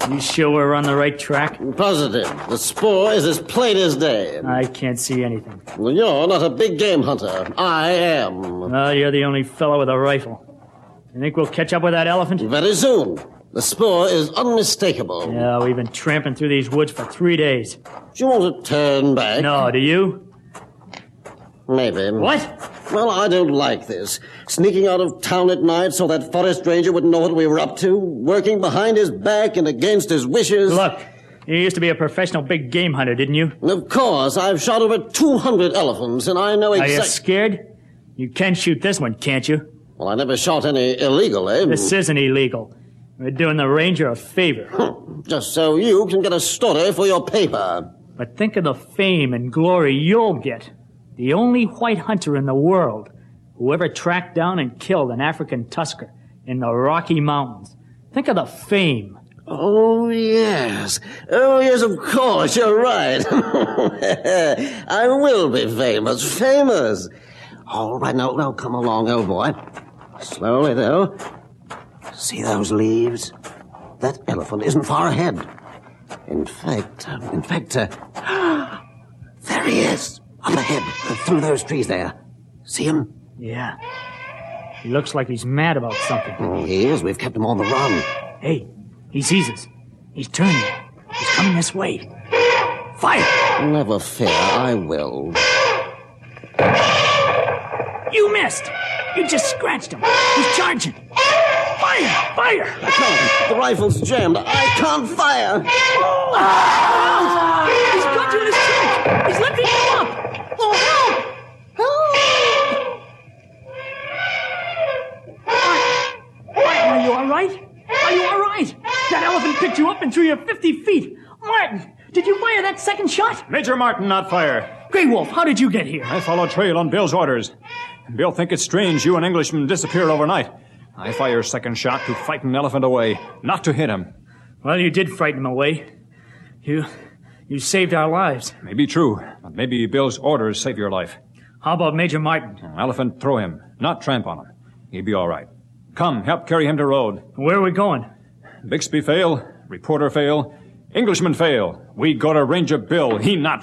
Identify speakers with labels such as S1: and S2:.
S1: You sure we're on the right track?
S2: Positive. The spoor is as plain as day.
S1: I can't see anything.
S2: Well, you're not a big game hunter. I am.
S1: Well, you're the only fellow with a rifle. You think we'll catch up with that elephant?
S2: Very soon. The spoor is unmistakable.
S1: Yeah, we've been tramping through these woods for 3 days.
S2: Do you want to turn back?
S1: No, do you?
S2: Maybe.
S1: What?
S2: Well, I don't like this. Sneaking out of town at night so that forest ranger wouldn't know what we were up to. Working behind his back and against his wishes.
S1: Look, you used to be a professional big game hunter, didn't you?
S2: Of course. I've shot over 200 elephants, and I know exactly...
S1: Are you scared? You can shoot this one, can't you?
S2: Well, I never shot any illegally.
S1: This isn't illegal. We're doing the ranger a favor.
S2: Just so you can get a story for your paper.
S1: But think of the fame and glory you'll get. The only white hunter in the world who ever tracked down and killed an African tusker in the Rocky Mountains. Think of the fame.
S2: Oh, yes. Oh, yes, of course. You're right. I will be famous. Famous. All right, now come along, old boy. Slowly, though. See those leaves? That elephant isn't far ahead. In fact, there he is. Up ahead, through those trees there. See him?
S1: Yeah. He looks like he's mad about something.
S2: Oh, he is. We've kept him on the run.
S1: Hey, he sees us. He's turning. He's coming this way. Fire!
S2: Never fear, I will.
S1: You missed! You just scratched him. He's charging. Fire! Fire!
S2: I can't. The rifle's jammed. I can't fire.
S1: He's got you in his trunk. He's lifting you up. Oh, help! Help! Are you all right? Are you all right? That elephant picked you up and threw you 50 feet. Martin, did you fire that second shot?
S3: Major Martin, not fire.
S1: Grey Wolf, how did you get here?
S3: I follow trail on Bill's orders. Bill think it's strange you and Englishman disappeared overnight. I fire second shot to frighten an elephant away, not to hit him.
S1: Well, you did frighten him away. You saved our lives.
S3: Maybe true, but maybe Bill's orders save your life.
S1: How about Major Martin?
S3: Elephant, throw him, not tramp on him. He'll be all right. Come, help carry him to road.
S1: Where are we going?
S3: Bixby fail, reporter fail, Englishman fail. We go to Ranger Bill. He not